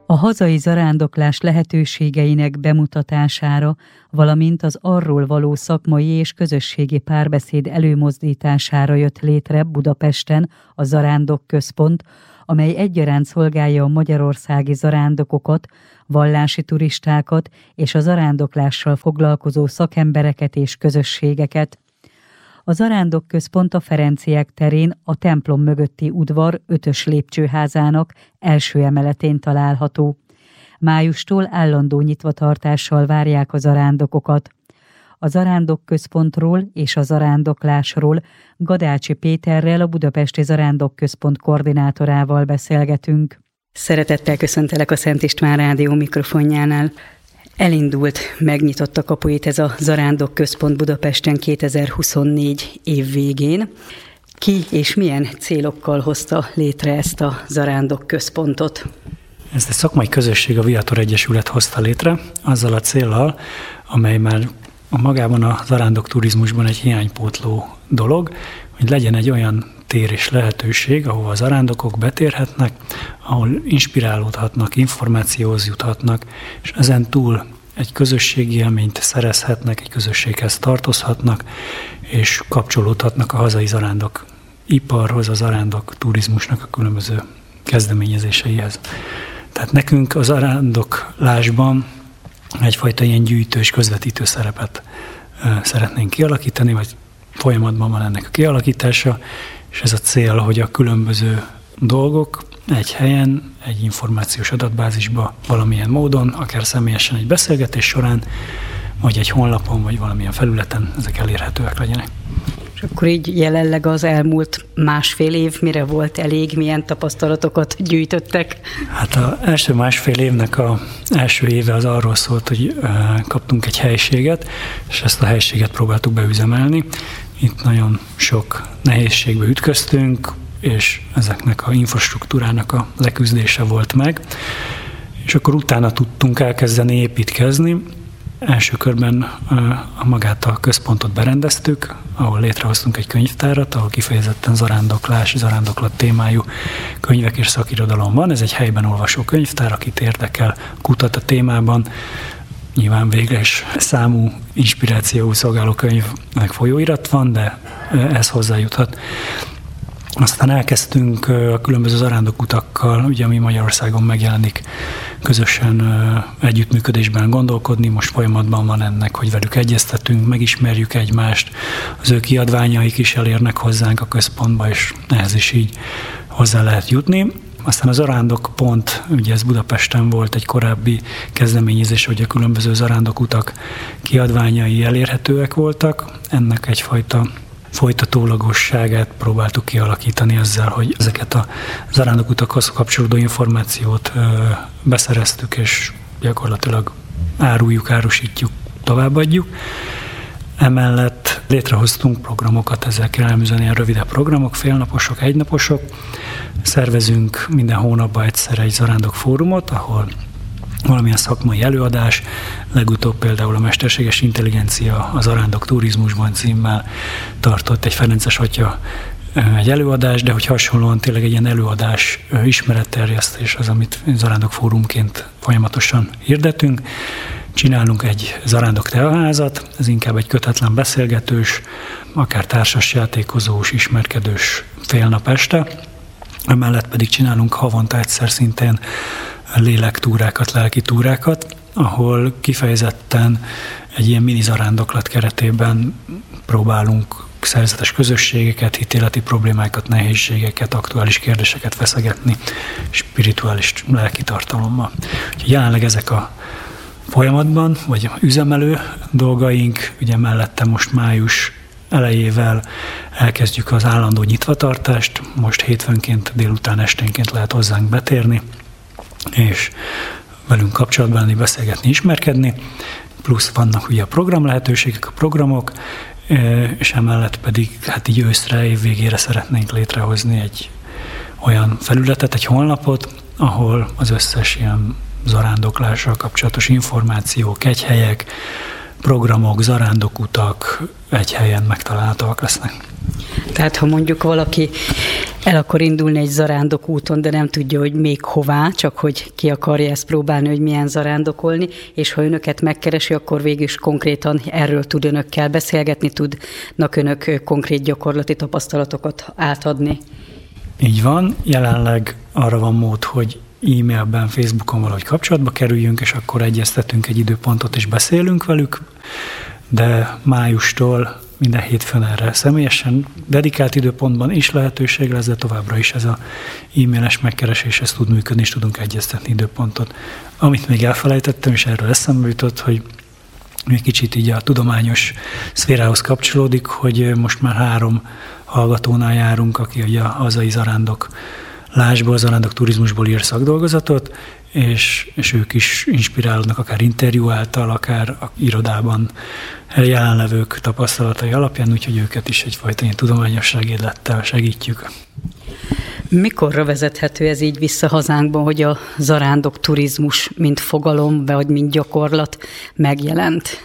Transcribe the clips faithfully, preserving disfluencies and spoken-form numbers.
A hazai zarándoklás lehetőségeinek bemutatására, valamint az arról való szakmai és közösségi párbeszéd előmozdítására jött létre Budapesten a Zarándok Központ, amely egyaránt szolgálja a magyarországi zarándokokat, vallási turistákat és a zarándoklással foglalkozó szakembereket és közösségeket. A Zarándok Központ a Ferenciek terén a templom mögötti udvar ötös lépcsőházának első emeletén található. Májustól állandó nyitvatartással várják a zarándokokat. A Zarándok Központról és a zarándoklásról Gadácsi Péterrel, a Budapesti Zarándok Központ koordinátorával beszélgetünk. Szeretettel köszöntelek a Szent István Rádió mikrofonjánál. Elindult, megnyitotta kapuit ez a Zarándok Központ Budapesten kétezer-huszonnégy év végén. Ki és milyen célokkal hozta létre ezt a Zarándok Központot? Ezt egy szakmai közösség, a Viator Egyesület hozta létre, azzal a céllal, amely már magában a zarándok turizmusban egy hiánypótló dolog, hogy legyen egy olyan tér és lehetőség, ahova a zarándokok betérhetnek, ahol inspirálódhatnak, információhoz juthatnak, és ezen túl egy közösségi élményt szerezhetnek, egy közösséghez tartozhatnak, és kapcsolódhatnak a hazai zarándok iparhoz, a zarándok turizmusnak a különböző kezdeményezéseihez. Tehát nekünk a zarándoklásban egyfajta ilyen gyűjtő és közvetítő szerepet szeretnénk kialakítani, vagy folyamatban van ennek a kialakítása, és ez a cél, hogy a különböző dolgok egy helyen, egy információs adatbázisba valamilyen módon, akár személyesen egy beszélgetés során, vagy egy honlapon, vagy valamilyen felületen ezek elérhetőek legyenek. És akkor így jelenleg az elmúlt másfél év mire volt elég, milyen tapasztalatokat gyűjtöttek? Hát az első másfél évnek az első éve az arról szólt, hogy kaptunk egy helységet, és ezt a helységet próbáltuk beüzemelni. Itt nagyon sok nehézségbe ütköztünk, és ezeknek a infrastruktúrának a leküzdése volt meg. És akkor utána tudtunk elkezdeni építkezni. Első körben a magát a központot berendeztük, ahol létrehoztunk egy könyvtárat, ahol kifejezetten zarándoklás, zarándoklat témájú könyvek és szakirodalom van. Ez egy helyben olvasó könyvtár, akit érdekel, kutat a témában. Nyilván végleges számú inspirációú szolgáló könyv meg folyóirat van, de ez hozzájuthat. Aztán elkezdtünk a különböző zarándokutakkal, ugye ami Magyarországon megjelenik, közösen együttműködésben gondolkodni. Most folyamatban van ennek, hogy velük egyeztetünk, megismerjük egymást, az ő kiadványaik is elérnek hozzánk a központba, és ehhez is így hozzá lehet jutni. Aztán a Zarándok Pont, ugye ez Budapesten volt egy korábbi kezdeményezés, hogy a különböző zarándokutak kiadványai elérhetőek voltak. Ennek egyfajta folytatólagosságát próbáltuk kialakítani ezzel, hogy ezeket a zarándokutakhoz kapcsolódó információt ö, beszereztük, és gyakorlatilag áruljuk, árusítjuk, továbbadjuk. Emellett létrehoztunk programokat, ezek jellemzően ilyen rövidebb programok, félnaposok, egynaposok. Szervezünk minden hónapban egyszer egy zarándok fórumot, ahol valamilyen szakmai előadás, legutóbb például a Mesterséges Intelligencia a zarándok turizmusban címmel tartott egy ferences atya egy előadás, de hogy hasonlóan tényleg egy ilyen előadás ismeretterjesztés az, amit zarándok fórumként folyamatosan hirdetünk. Csinálunk egy zarándok teaházat, ez inkább egy kötetlen beszélgetős, akár társasjátékozós, ismerkedős félnap este. Emellett pedig csinálunk havonta egyszer szintén lélektúrákat, lelki túrákat, ahol kifejezetten egy ilyen mini zarándoklat keretében próbálunk szerzetes közösségeket, hitéleti problémákat, nehézségeket, aktuális kérdéseket feszegetni spirituális lelki tartalommal. Úgyhogy jelenleg ezek a folyamatban, vagy üzemelő dolgaink, ugye mellette most május elejével elkezdjük az állandó nyitvatartást, most hétfőnként délután esténként lehet hozzánk betérni, és velünk kapcsolatban lenni, beszélgetni, ismerkedni, plusz vannak ugye a program lehetőségek, a programok, és emellett pedig hát így őszre, év végére szeretnénk létrehozni egy olyan felületet, egy honlapot, ahol az összes ilyen zarándoklással kapcsolatos információk, kegyhelyek, programok, zarándokutak egy helyen megtalálhatóak lesznek. Tehát ha mondjuk valaki el akar indulni egy zarándokúton, de nem tudja, hogy még hová, csak hogy ki akarja ezt próbálni, hogy milyen zarándokolni, és ha önöket megkeresi, akkor végül is konkrétan erről tud önökkel beszélgetni, tudnak önök konkrét gyakorlati tapasztalatokat átadni. Így van, jelenleg arra van mód, hogy e-mailben, Facebookon valahogy kapcsolatba kerüljünk, és akkor egyeztetünk egy időpontot, és beszélünk velük, de májustól minden hétfőn erre személyesen dedikált időpontban is lehetőség lesz, de továbbra is ez a e-mailes megkeresés, ez tud működni, és tudunk egyeztetni időpontot. Amit még elfelejtettem, és erről eszembe jutott, hogy egy kicsit így a tudományos szférához kapcsolódik, hogy most már három hallgatónál járunk, aki ugye a hazai zarándoklásból, zarándok turizmusból ír szakdolgozatot, és, és ők is inspirálódnak akár interjú által, akár a irodában jelenlevők tapasztalatai alapján, úgyhogy őket is egyfajta ilyen tudományos segédlettel segítjük. Mikorra vezethető ez így vissza hazánkban, hogy a zarándok turizmus mint fogalom, vagy mint gyakorlat megjelent?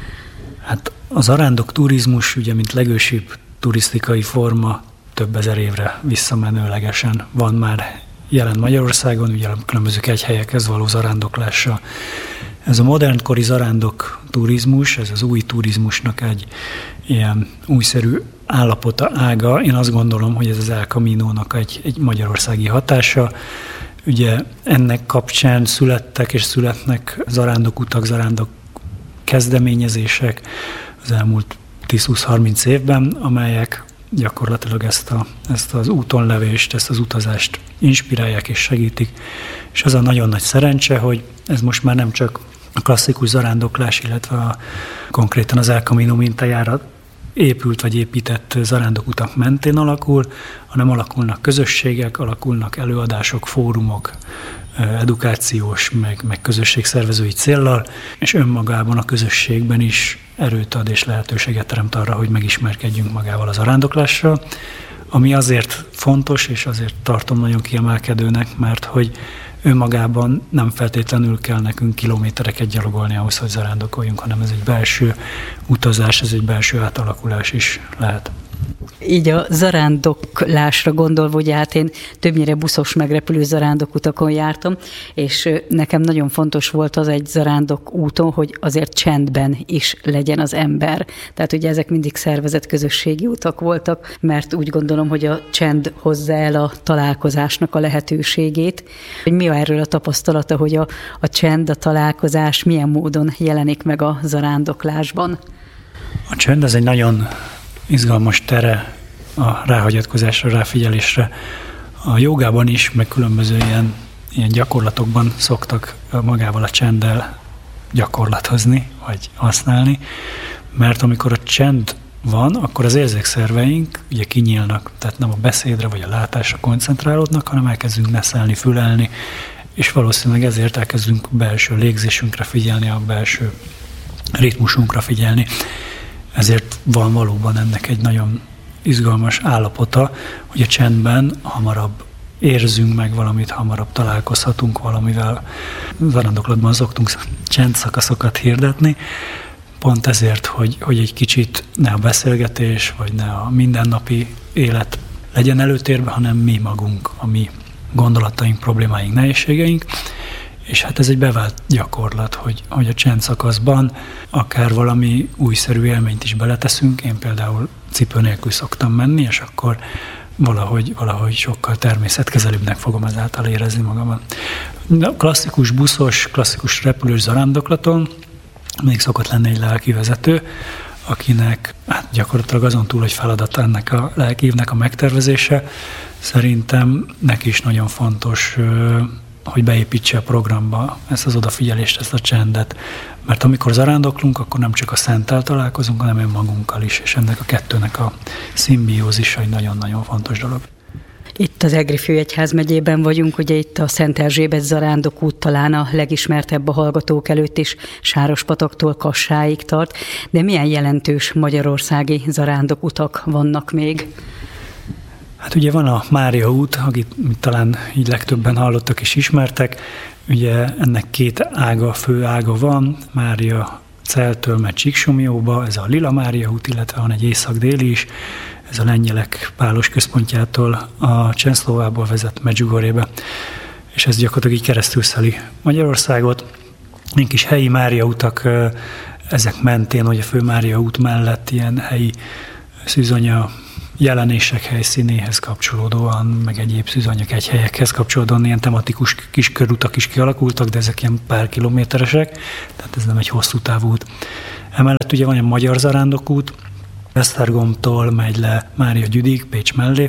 Hát a zarándok turizmus, ugye, mint legősibb turisztikai forma több ezer évre visszamenőlegesen van már jelen Magyarországon, ugye a különböző kegyhelyekhez való zarándoklása. Ez a modernkori zarándok turizmus, ez az új turizmusnak egy ilyen újszerű állapota, ága. Én azt gondolom, hogy ez az El Camino-nak egy, egy magyarországi hatása. Ugye ennek kapcsán születtek és születnek zarándokutak, zarándok kezdeményezések az elmúlt tíz-húsz-harminc évben, amelyek gyakorlatilag ezt, a, ezt az útonlevést, ezt az utazást inspirálják és segítik. És az a nagyon nagy szerencse, hogy ez most már nem csak a klasszikus zarándoklás, illetve a, konkrétan az El Camino mintájára épült vagy épített zarándokutak mentén alakul, hanem alakulnak közösségek, alakulnak előadások, fórumok, edukációs, meg, meg közösségszervezői céllal, és önmagában a közösségben is erőt ad és lehetőséget teremt arra, hogy megismerkedjünk magával a zarándoklással, ami azért fontos, és azért tartom nagyon kiemelkedőnek, mert hogy önmagában nem feltétlenül kell nekünk kilométereket gyalogolni ahhoz, hogy zarándokoljunk, hanem ez egy belső utazás, ez egy belső átalakulás is lehet. Így a zarándoklásra gondolva, ugye hát én többnyire buszos megrepülő zarándokutakon jártam, és nekem nagyon fontos volt az egy zarándok úton, hogy azért csendben is legyen az ember. Tehát ugye ezek mindig szervezett közösségi utak voltak, mert úgy gondolom, hogy a csend hozza el a találkozásnak a lehetőségét. Hogy mi erről a tapasztalata, hogy a, a csend, a találkozás milyen módon jelenik meg a zarándoklásban? A csend az egy nagyon izgalmas tere a ráhagyatkozásra, ráfigyelésre. A jogában is, meg különböző ilyen, ilyen gyakorlatokban szoktak magával a csenddel gyakorlatozni, vagy használni, mert amikor a csend van, akkor az érzékszerveink ugye kinyílnak, tehát nem a beszédre vagy a látásra koncentrálódnak, hanem elkezdünk neszelni, fülelni, és valószínűleg ezért elkezdünk belső légzésünkre figyelni, a belső ritmusunkra figyelni. Ezért van valóban ennek egy nagyon izgalmas állapota, hogy a csendben hamarabb érzünk meg valamit, hamarabb találkozhatunk valamivel. Zarándoklatban szoktunk csendszakaszokat hirdetni, pont ezért, hogy, hogy egy kicsit ne a beszélgetés, vagy ne a mindennapi élet legyen előtérben, hanem mi magunk, a mi gondolataink, problémáink, nehézségeink. És hát ez egy bevált gyakorlat, hogy, hogy a csendszakaszban akár valami újszerű élményt is beleteszünk. Én például cipő nélkül szoktam menni, és akkor valahogy, valahogy sokkal természetkezelőbbnek fogom ezáltal érezni magamat. A klasszikus buszos, klasszikus repülős zarándoklaton még szokott lenni egy lelkivezető, akinek hát gyakorlatilag azon túl, hogy feladat ennek a lelkívnek a megtervezése, szerintem neki is nagyon fontos, hogy beépítse a programba ezt az odafigyelést, ezt a csendet. Mert amikor zarándoklunk, akkor nem csak a Szenttel találkozunk, hanem önmagunkkal is, és ennek a kettőnek a szimbiózisa egy nagyon-nagyon fontos dolog. Itt az Egri Főegyházmegyében vagyunk, ugye itt a Szent Erzsébet zarándokút talán a legismertebb a hallgatók előtt is, Sárospataktól Kassáig tart, de milyen jelentős magyarországi zarándokutak vannak még? Hát ugye van a Mária út, akit talán így legtöbben hallottak és ismertek. Ugye ennek két ága, fő ága van. Mária Celtől megy Csíksomlyóba, ez a Lila Mária út, illetve van egy észak-déli is, ez a lengyelek pálos központjától a Csenszlovából vezet Medjugorjébe, és ez gyakorlatilag így keresztülszeli Magyarországot. Mink is helyi Mária utak, ezek mentén, hogy a fő Mária út mellett ilyen helyi szűzanya jelenések helyszínéhez kapcsolódóan, meg egyéb szűzanyag egy helyekhez kapcsolódóan ilyen tematikus kis körutak is kialakultak, de ezek ilyen pár kilométeresek, tehát ez nem egy hosszú távú út. Emellett ugye van egy magyar zarándokút, Esztergomtól megy le Mária Gyüdig, Pécs mellé.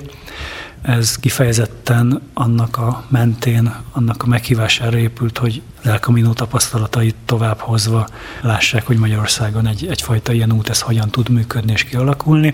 Ez kifejezetten annak a mentén, annak a meghívására épült, hogy az El Camino tapasztalatait tovább hozva lássák, hogy Magyarországon egy, egyfajta ilyen út, ez hogyan tud működni és kialakulni.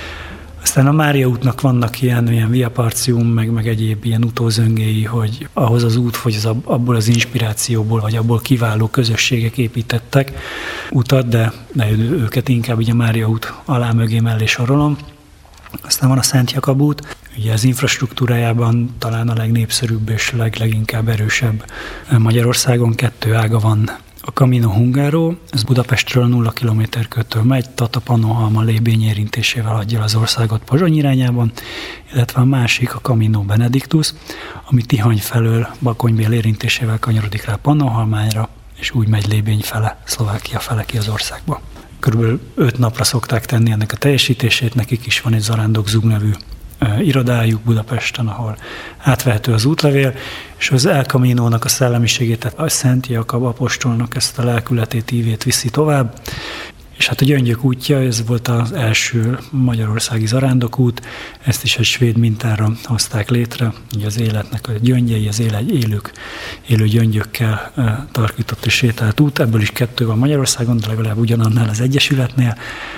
Aztán a Mária útnak vannak ilyen, ilyen Via Partium, meg, meg egyéb ilyen utózöngéi, hogy ahhoz az út, hogy az abból az inspirációból, vagy abból kiváló közösségek építettek utat, de, de őket inkább így a Mária út alá mögé mellé sorolom. Aztán van a Szent Jakab út, ugye az infrastruktúrájában talán a legnépszerűbb és leg, leginkább erősebb Magyarországon. Kettő ága van. A Camino Hungaro, ez Budapestről nulla kilométer körtől megy, Tata-Pannonhalma lébény érintésével adja az országot Pozsony irányában, illetve a másik a Camino Benedictus, ami Tihany felől Bakonybél érintésével kanyarodik rá Pannonhalmányra, és úgy megy lébény fele, Szlovákia fele ki az országba. Körülbelül öt napra szokták tenni ennek a teljesítését, nekik is van egy Zarándok Zug nevű irodájuk Budapesten, ahol átvehető az útlevél, és az El Camino-nak a szellemiségét, tehát a Szent Jakab apostolnak ezt a lelkületét, ívét viszi tovább. És hát a Gyöngyök útja, ez volt az első magyarországi zarándokút, ezt is egy svéd mintára hozták létre, ugye az életnek a gyöngyei, az élet, élők, élő gyöngyökkel tarkított és sétált út, ebből is kettő van Magyarországon, de legalább ugyanannál az Egyesületnél.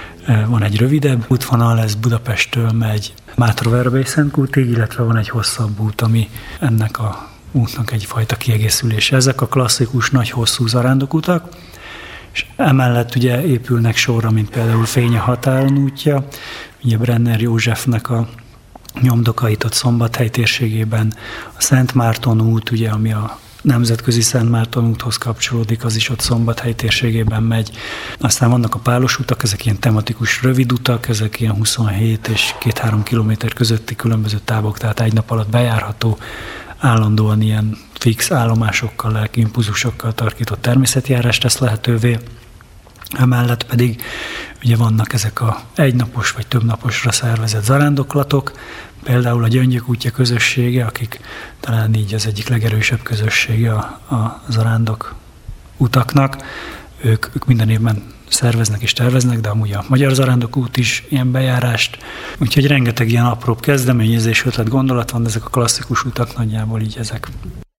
Van egy rövidebb útvonal, ez Budapesttől megy Mátra-Verbely-Szentkútig, illetve van egy hosszabb út, ami ennek a útnak egyfajta kiegészülése. Ezek a klasszikus nagy hosszú zarándokutak, és emellett ugye épülnek sorra, mint például Fény a határon útja, ugye Brenner Józsefnek a nyomdokait ott Szombathely térségében, a Szent Márton út, ugye, ami a nemzetközi Szent Márton úthoz kapcsolódik, az is ott Szombathely térségében megy. Aztán vannak a pálos utak, ezek ilyen tematikus rövid utak, ezek ilyen huszonhét és két-három kilométer közötti különböző távok, tehát egy nap alatt bejárható, állandóan ilyen fix állomásokkal, lelki impulzusokkal tarkított természetjárást tesz lehetővé. Emellett pedig ugye vannak ezek a egynapos vagy többnaposra szervezett zarándoklatok, például a Gyöngyök útja közössége, akik talán így az egyik legerősebb közössége a, a zarándok utaknak. Ők, ők minden évben szerveznek és terveznek, de amúgy a Magyar Zarándok út is ilyen bejárást. Úgyhogy rengeteg ilyen apróbb kezdeményezés, ötlet, gondolat van, de ezek a klasszikus utak nagyjából így ezek.